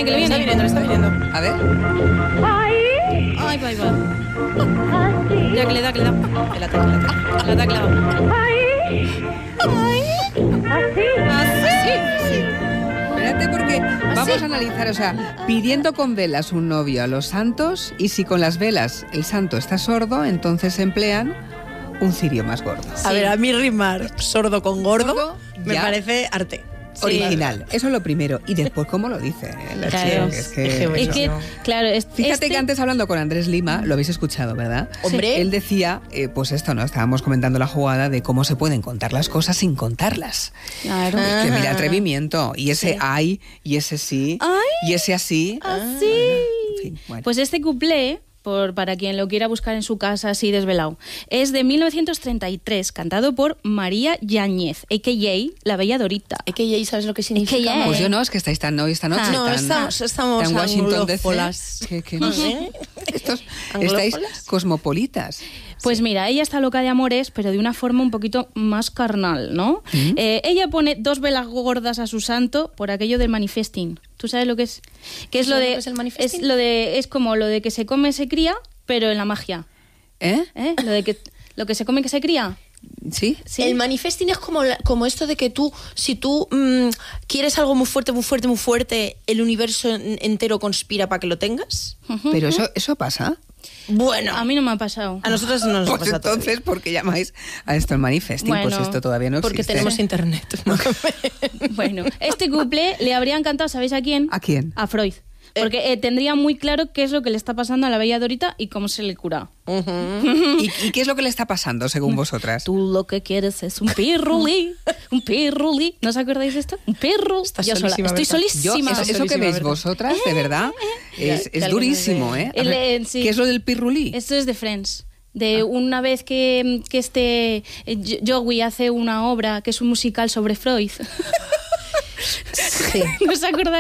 viene, que le viene. Le está viniendo. A ver. Ay, va. Ya, que le da. La da clavado. Así. Espérate porque vamos a analizar, o sea, pidiendo con velas un novio a los santos, y si con las velas el santo está sordo, entonces emplean un cirio más gordo. A ver, a mí rimar sordo con gordo Gordo, me ya. parece arte. Original, eso es lo primero. Y después, ¿cómo lo dice? La Claro. chica, Es que, claro, Fíjate que antes hablando con Andrés Lima, lo habéis escuchado, ¿verdad? Hombre. Él decía, pues esto, ¿no? Estábamos comentando la jugada de cómo se pueden contar las cosas sin contarlas. Claro. Que mira, atrevimiento. Y ese ay, y ese sí, y ese así. Así. En fin, bueno. Pues este cuplé, para quien lo quiera buscar en su casa así desvelado, es de 1933, cantado por María Yáñez, a.k.a. La Bella Dorita. Es que ya sabes lo que significa. AKA. Pues yo no, es que estáis esta noche No, tan, estamos tan Washington DC, anglófolas. que no sé. Estáis ¿Anglófolas? cosmopolitas. Pues mira, ella está loca de amores, pero de una forma un poquito más carnal, ¿no? Ella pone 2 velas gordas a su santo por aquello del manifesting. ¿Tú sabes lo que es? ¿Qué es lo de? ¿Lo que es el manifesting? Es como lo de que se come se cría, pero en la magia. ¿Eh? Lo que se come que se cría. ¿Sí? Sí. El manifesting es como esto de que tú, si tú quieres algo muy fuerte, el universo entero conspira para que lo tengas. Pero eso pasa. Bueno, A mí no me ha pasado. a nosotros no nos Pues pasa todavía. entonces, ¿por qué llamáis a esto el manifesting? Bueno, Pues esto todavía no existe. Porque tenemos internet. Bueno, este couple le habría encantado, ¿sabéis a quién? ¿A quién? A Freud. Porque tendría muy claro qué es lo que le está pasando a la Bella Dorita y cómo se le cura. ¿Y qué es lo que le está pasando, según vosotras? Tú lo que quieres es un pirruli, un pirruli. ¿No os acordáis de esto? Un pirru. Estás Yo sola. solísima, Estoy Berta. solísima. Eso que veis ¿verdad? vosotras, de verdad, es que durísimo, ¿eh? A ver, Sí. ¿qué es lo del pirrulí? Esto es de Friends. De una vez que Joey hace una obra que es un musical sobre Freud. Sí. ¿No os acordáis?